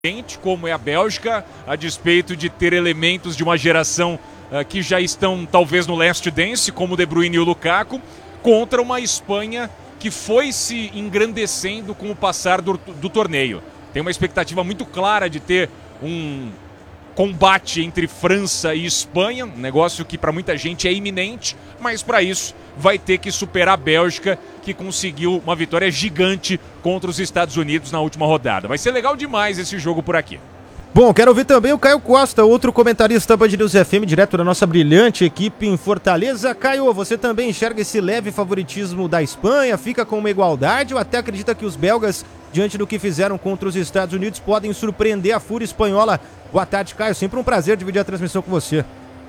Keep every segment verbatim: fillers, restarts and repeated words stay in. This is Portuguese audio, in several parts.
como é a Bélgica, a despeito de ter elementos de uma geração uh, que já estão talvez no last dance, como o De Bruyne e o Lukaku, contra uma Espanha que foi se engrandecendo com o passar do, do torneio. Tem uma expectativa muito clara de ter um combate entre França e Espanha, um negócio que para muita gente é iminente, mas para isso vai ter que superar a Bélgica, que conseguiu uma vitória gigante contra os Estados Unidos na última rodada. Vai ser legal demais esse jogo por aqui. Bom, quero ouvir também o Caio Costa, outro comentarista Band News F M, direto da nossa brilhante equipe em Fortaleza. Caio, você também enxerga esse leve favoritismo da Espanha? Fica com uma igualdade ou até acredita que os belgas, diante do que fizeram contra os Estados Unidos, podem surpreender a fúria espanhola? Boa tarde, Caio. Sempre um prazer dividir a transmissão com você.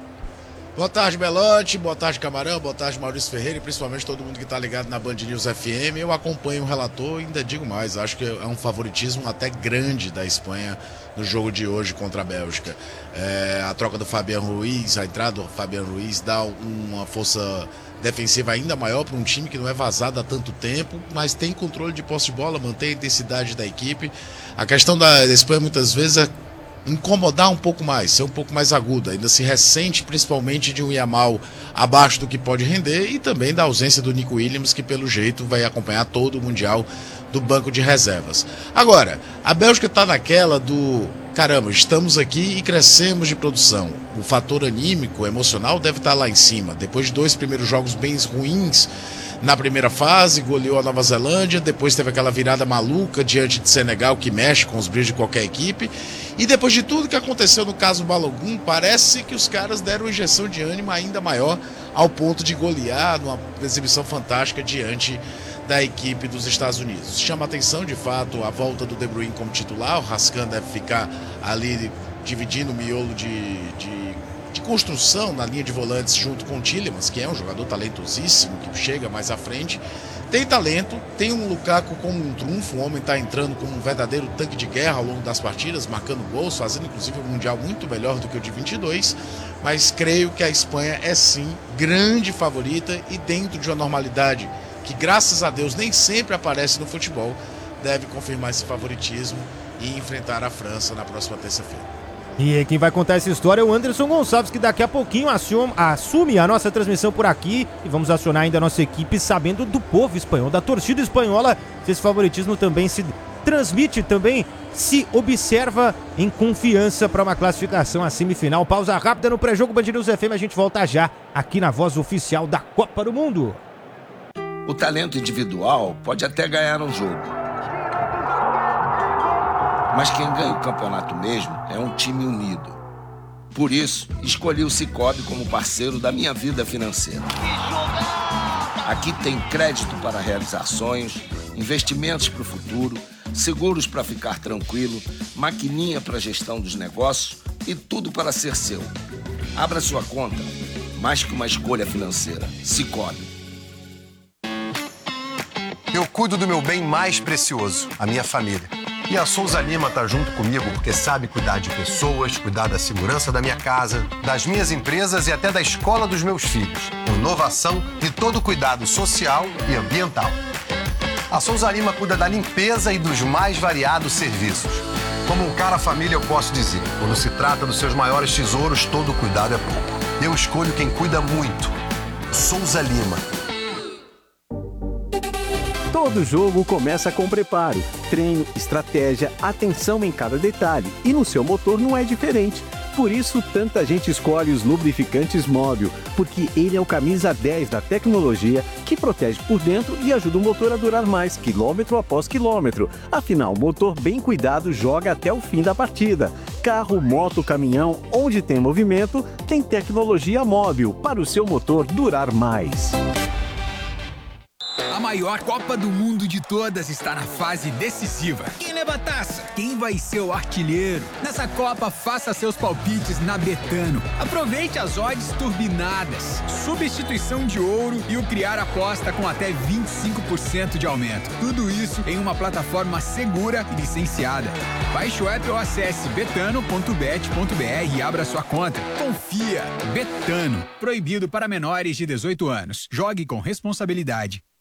Boa tarde, Belante. Boa tarde, Camarão. Boa tarde, Maurício Ferreira e principalmente todo mundo que está ligado na Band News F M. Eu acompanho o relator e ainda digo mais. Acho que é um favoritismo até grande da Espanha no jogo de hoje contra a Bélgica. É, a troca do Fabián Ruiz, a entrada do Fabián Ruiz dá uma força defensiva ainda maior para um time que não é vazado há tanto tempo, mas tem controle de posse de bola, mantém a intensidade da equipe. A questão da Espanha muitas vezes é incomodar um pouco mais, ser um pouco mais aguda, ainda se ressente principalmente de um Yamal abaixo do que pode render e também da ausência do Nico Williams, que pelo jeito vai acompanhar todo o Mundial do banco de reservas. Agora, a Bélgica está naquela do caramba, estamos aqui e crescemos de produção. O fator anímico, emocional deve estar lá em cima. Depois de dois primeiros jogos bem ruins na primeira fase, goleou a Nova Zelândia, depois teve aquela virada maluca diante de Senegal, que mexe com os brilhos de qualquer equipe, e depois de tudo que aconteceu no caso Balogun, parece que os caras deram uma injeção de ânimo ainda maior, ao ponto de golear numa exibição fantástica diante da equipe dos Estados Unidos. Chama atenção, de fato, a volta do De Bruyne como titular. O Rascan deve ficar ali dividindo o miolo de... de de construção na linha de volantes junto com o Tielemans, que é um jogador talentosíssimo, que chega mais à frente, tem talento, tem um Lukaku como um trunfo, o homem está entrando como um verdadeiro tanque de guerra ao longo das partidas, marcando gols, fazendo inclusive um Mundial muito melhor do que o de vinte e dois, mas creio que a Espanha é sim grande favorita e dentro de uma normalidade que graças a Deus nem sempre aparece no futebol, deve confirmar esse favoritismo e enfrentar a França na próxima terça-feira. E quem vai contar essa história é o Anderson Gonçalves, que daqui a pouquinho assume a nossa transmissão por aqui. E vamos acionar ainda a nossa equipe, sabendo do povo espanhol, da torcida espanhola, se esse favoritismo também se transmite, também se observa em confiança para uma classificação à semifinal. Pausa rápida no pré-jogo Band News F M, a gente volta já aqui na voz oficial da Copa do Mundo. O talento individual pode até ganhar um jogo, mas quem ganha o campeonato mesmo é um time unido. Por isso, escolhi o Sicoob como parceiro da minha vida financeira. Aqui tem crédito para realizar sonhos, investimentos para o futuro, seguros para ficar tranquilo, maquininha para gestão dos negócios e tudo para ser seu. Abra sua conta, mais que uma escolha financeira. Sicoob. Eu cuido do meu bem mais precioso, a minha família. E a Souza Lima tá junto comigo porque sabe cuidar de pessoas, cuidar da segurança da minha casa, das minhas empresas e até da escola dos meus filhos. Inovação e todo cuidado social e ambiental. A Souza Lima cuida da limpeza e dos mais variados serviços. Como um cara família, eu posso dizer, quando se trata dos seus maiores tesouros, todo cuidado é pouco. Eu escolho quem cuida muito. Souza Lima. Todo jogo começa com preparo, treino, estratégia, atenção em cada detalhe. E no seu motor não é diferente. Por isso, tanta gente escolhe os lubrificantes Móbil, porque ele é o camisa dez da tecnologia que protege por dentro e ajuda o motor a durar mais, quilômetro após quilômetro. Afinal, motor bem cuidado joga até o fim da partida. Carro, moto, caminhão, onde tem movimento, tem tecnologia Móbil para o seu motor durar mais. A maior Copa do Mundo de todas está na fase decisiva. Quem leva a taça? Quem vai ser o artilheiro? Nessa Copa, faça seus palpites na Betano. Aproveite as odds turbinadas, substituição de ouro e o criar aposta com até vinte e cinco por cento de aumento. Tudo isso em uma plataforma segura e licenciada. Baixe o app ou acesse betano ponto bet ponto br e abra sua conta. Confia. Betano. Proibido para menores de dezoito anos. Jogue com responsabilidade.